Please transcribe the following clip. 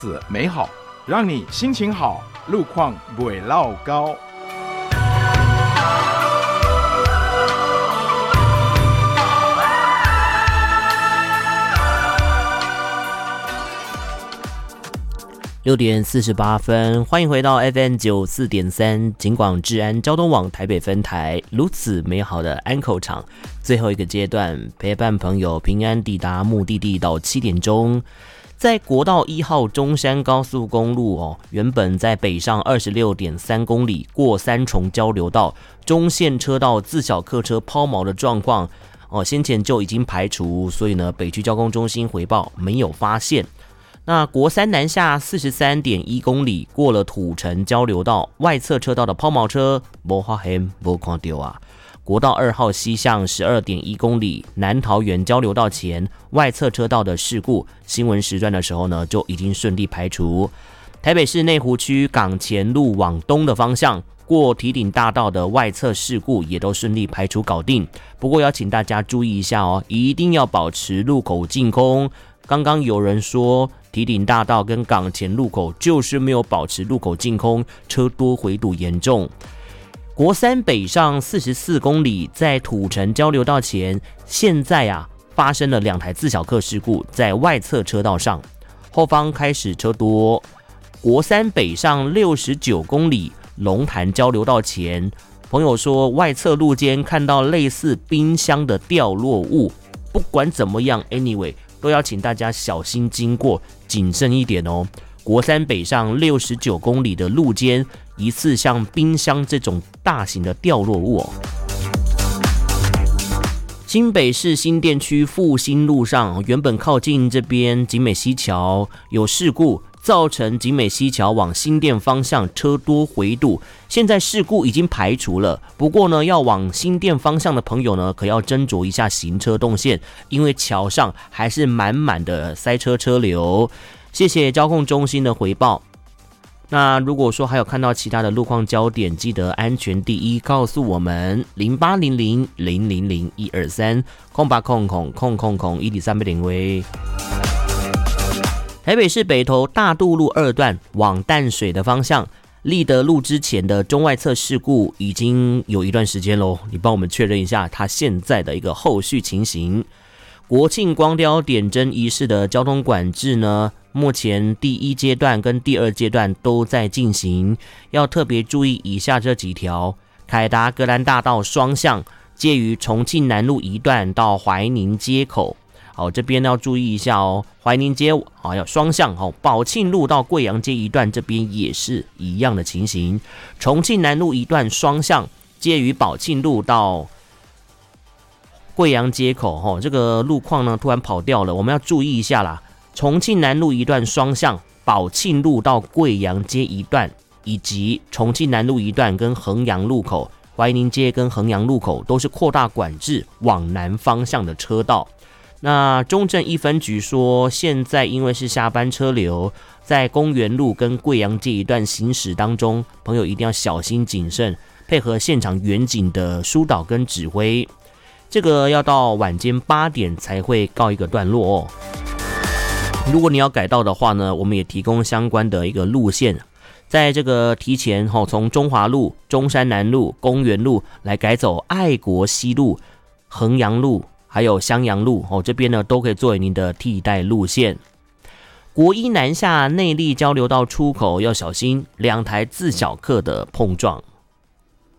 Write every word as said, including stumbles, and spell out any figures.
子美好，让你心情好，路况不会落高。 六点四十八分，欢迎回到 F M 九四点三警广治安交通网台北分台，如此美好的安口场，最后一个阶段，陪伴朋友平安抵达目的地到七点钟。在国道一号中山高速公路哦，原本在北上二十六点三公里过三重交流道中线车道自小客车抛锚的状况哦，先前就已经排除，所以呢，北区交通中心回报没有发现。那国三南下四十三点一公里过了土城交流道外侧车道的抛锚车没发现没看到啊。国道二号西向十二点一公里南桃园交流道前外侧车道的事故，新闻时段的时候呢就已经顺利排除。台北市内湖区港前路往东的方向过堤顶大道的外侧事故也都顺利排除搞定。不过要请大家注意一下哦，一定要保持路口净空。刚刚有人说堤顶大道跟港前路口就是没有保持路口净空，车多回堵严重。国三北上四十四公里，在土城交流道前，现在啊发生了两台自小客事故，在外侧车道上，后方开始车多。国三北上六十九公里，龙潭交流道前，朋友说外侧路肩看到类似冰箱的掉落物，不管怎么样 ，anyway。都要请大家小心经过，谨慎一点哦。国三北上六十九公里的路肩，疑似像冰箱这种大型的掉落物哦。新北市新店区复兴路上，原本靠近这边景美溪桥有事故，造成景美溪桥往新店方向车多回堵，现在事故已经排除了。不过呢，要往新店方向的朋友呢，可要斟酌一下行车动线，因为桥上还是满满的塞车车流。谢谢交控中心的回报。那如果说还有看到其他的路况焦点，记得安全第一，告诉我们零八零零零零零一二三空八空空空空空一点三倍零位。台北市北投大渡路二段往淡水的方向，立德路之前的中外侧事故已经有一段时间咯，你帮我们确认一下它现在的一个后续情形。国庆光雕点灯仪式的交通管制呢，目前第一阶段跟第二阶段都在进行，要特别注意以下这几条：凯达格兰大道双向，介于重庆南路一段到怀宁街口。好，这边要注意一下哦，怀宁街好要双向哦，宝庆路到贵阳街一段这边也是一样的情形。重庆南路一段双向，介于宝庆路到贵阳街口哦，这个路况呢突然跑掉了，我们要注意一下啦。重庆南路一段双向，宝庆路到贵阳街一段，以及重庆南路一段跟衡阳路口、怀宁街跟衡阳路口都是扩大管制往南方向的车道。那中正一分局说，现在因为是下班车流，在公园路跟贵阳街一段行驶当中，朋友一定要小心谨慎，配合现场远景的疏导跟指挥。这个要到晚间八点才会告一个段落哦。如果你要改道的话呢，我们也提供相关的一个路线，在这个提前哦，从中华路、中山南路、公园路来改走爱国西路、衡阳路还有襄阳路哦，这边呢都可以作为您的替代路线。国一南下内壢交流道出口要小心两台自小客的碰撞。